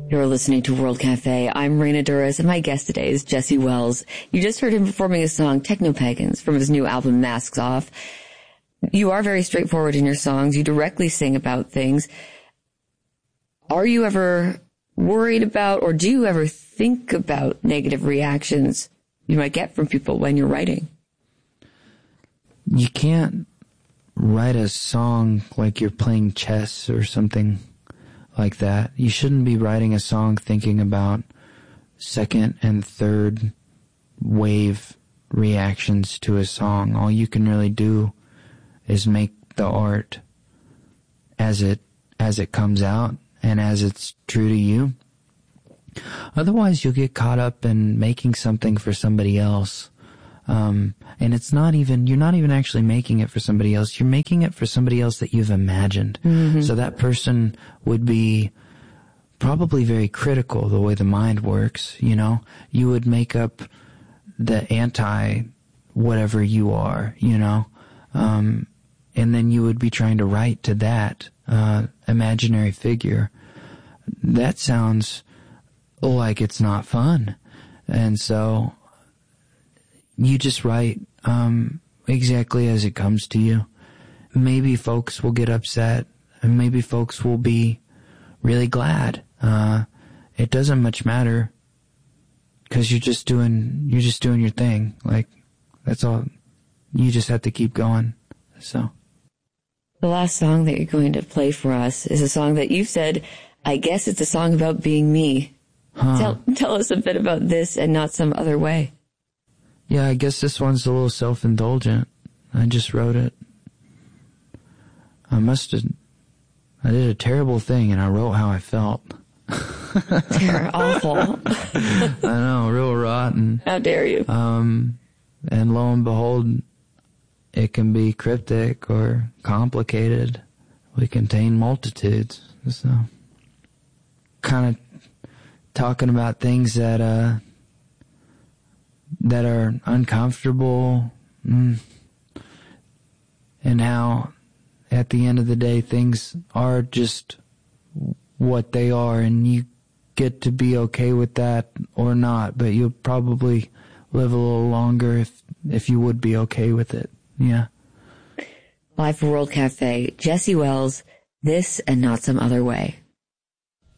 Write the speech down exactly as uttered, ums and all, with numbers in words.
You're listening to World Cafe. I'm Raina Duras, and my guest today is Jesse Wells. You just heard him performing his song Techno-Pagans from his new album Masks Off. You are very straightforward in your songs. You directly sing about things. Are you ever worried about, or do you ever think about negative reactions you might get from people when you're writing? You can't write a song like you're playing chess or something like that. You shouldn't be writing a song thinking about second and third wave reactions to a song. All you can really do is make the art as it as it comes out and as it's true to you. Otherwise, you'll get caught up in making something for somebody else. Um, and it's not even, you're not even actually making it for somebody else. You're making it for somebody else that you've imagined. Mm-hmm. So that person would be probably very critical the way the mind works, you know? You would make up the anti whatever you are, you know? Um, and then you would be trying to write to that, uh, imaginary figure. That sounds like it's not fun. And so you just write um, exactly as it comes to you. Maybe folks will get upset, and maybe folks will be really glad. Uh, it doesn't much matter, because you're just doing you're just doing your thing. Like, that's all. You just have to keep going. So, the last song that you're going to play for us is a song that you've said, I guess it's a song about being me. Huh. Tell tell us a bit about this and Not Some Other Way. Yeah, I guess this one's a little self-indulgent. I just wrote it. I must have, I did a terrible thing and I wrote how I felt. You're awful. I know, real rotten. How dare you? Um, and lo and behold, it can be cryptic or complicated. We contain multitudes. So, kind of talking about things that, uh, that are uncomfortable, mm, and how at the end of the day things are just what they are, and you get to be okay with that or not, but you'll probably live a little longer if if you would be okay with it. Yeah. Live for World Cafe, Jesse Wells, This and Not Some Other Way.